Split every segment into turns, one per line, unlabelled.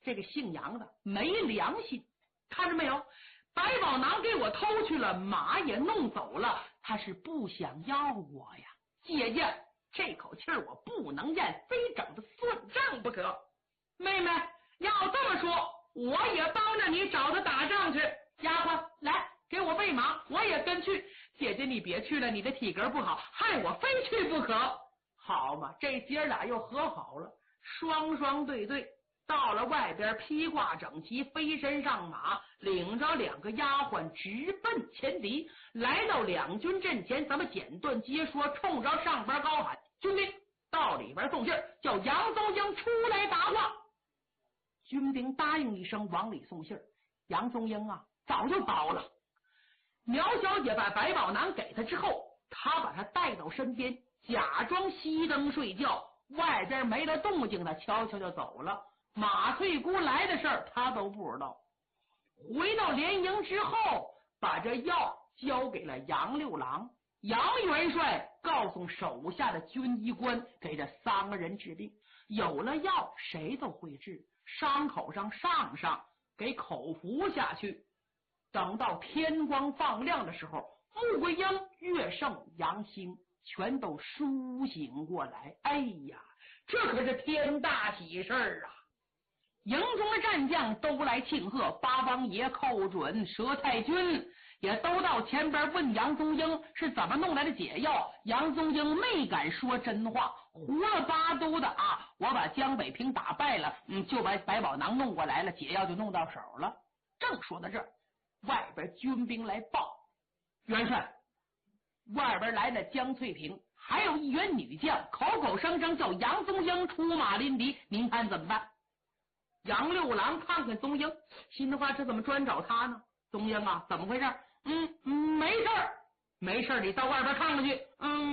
这个姓杨的没良心，看着没有？百宝囊给我偷去了，马也弄走了，他是不想要我呀。姐姐，这口气我不能咽，非整的算账不可。妹妹，要这么说，我也帮着你找他打仗去。丫鬟，来给我喂马，我也跟去。姐姐你别去了，你的体格不好，害我非去不可。好嘛，这姐俩又和好了，双双对对，到了外边披挂整齐，飞身上马，领着两个丫鬟直奔前敌。来到两军阵前，咱们简短接说，冲着上边高喊：军兵到里边送信，叫杨宗英出来答话。军兵答应一声，往里送信。杨宗英啊早就倒了。苗小姐把百宝囊给他之后，他把他带到身边，假装熄灯睡觉，外边没了动静，他悄悄就走了。马翠姑来的事儿他都不知道。回到连营之后，把这药交给了杨六郎。杨元帅告诉手下的军医官，给这三个人治病。有了药谁都会治，伤口上上给口服下去。等到天光放亮的时候，穆桂英、岳胜、杨兴全都苏醒过来。哎呀，这可是天大喜事儿啊！营中的战将都来庆贺，八王爷、寇准、佘太君也都到前边问杨宗英是怎么弄来的解药。杨宗英没敢说真话，胡了八都的啊！我把江北平打败了，就把百宝囊弄过来了，解药就弄到手了。正说到这儿，外边军兵来报，元帅，外边来了江翠萍，还有一员女将，口口声声叫杨宗英出马临敌，您看怎么办？杨六郎看看宗英，心的话这怎么专找他呢？宗英啊，怎么回事？没事，你到外边看看去。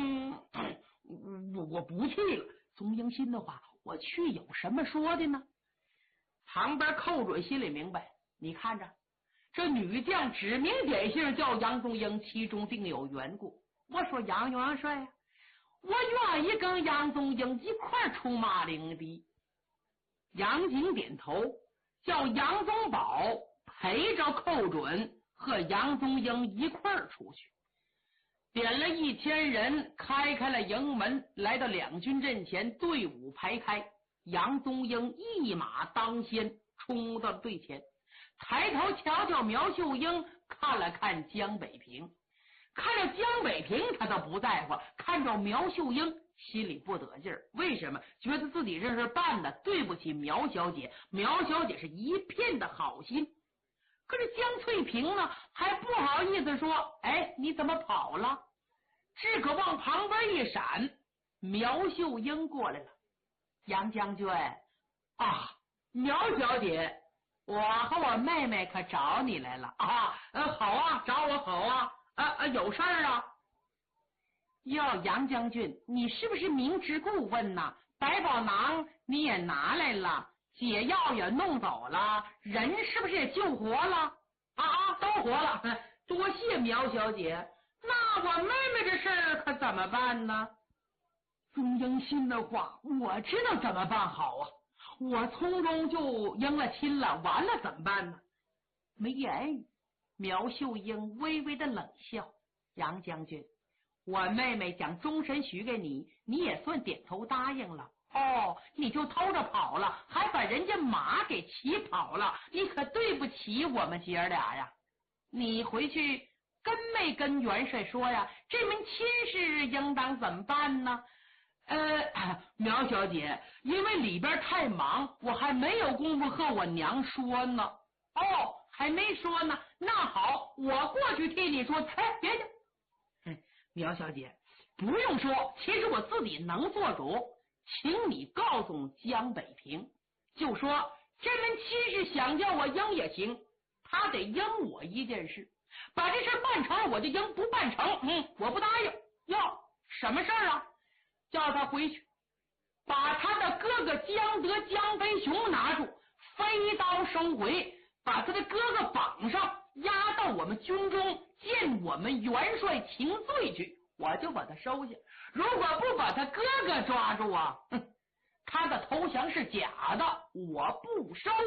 我不去了。宗英心的话，我去有什么说的呢？旁边寇准心里明白，你看着这女将指名点姓叫杨宗英，其中定有缘故。我说杨元帅啊，我愿意跟杨宗英一块出马领敌。杨景点头，叫杨宗保陪着寇准和杨宗英一块出去。点了1000人，开了营门，来到两军阵前，队伍排开。杨宗英一马当先，冲到队前，抬头瞧瞧苗秀英，看了看江北平。看着江北平他倒不在乎，看着苗秀英心里不得劲儿。为什么？觉得自己这事办的对不起苗小姐，苗小姐是一片的好心。可是江翠萍呢，还不好意思说，哎，你怎么跑了？只可往旁边一闪，苗秀英过来了。杨将军啊，苗小姐，我和我妹妹可找你来了啊！好啊，找我好啊！有事儿啊？哟，杨将军，你是不是明知故问呐？百宝囊你也拿来了，解药也弄走了，人是不是也救活了？都活了，多谢苗小姐。那我妹妹这事儿可怎么办呢？宗英心的话，我知道怎么办好啊！我从中就应了亲了，完了怎么办呢？没言语。苗秀英微微的冷笑，杨将军，我妹妹将终身许给你，你也算点头答应了。你就偷着跑了，还把人家马给骑跑了，你可对不起我们姐俩呀！你回去跟没跟元帅说呀？这门亲事应当怎么办呢？苗小姐，因为里边太忙，我还没有功夫和我娘说呢。还没说呢。那好，我过去替你说。别介，苗小姐不用说，其实我自己能做主，请你告诉江北平，就说这门亲事想叫我应也行，他得应我一件事，把这事办成我就应，不办成我不答应。什么事儿啊？叫他回去把他的哥哥江德、江飞雄拿住，飞刀收回，把他的哥哥绑上，押到我们军中见我们元帅请罪去，我就把他收下。如果不把他哥哥抓住啊，他的投降是假的，我不收。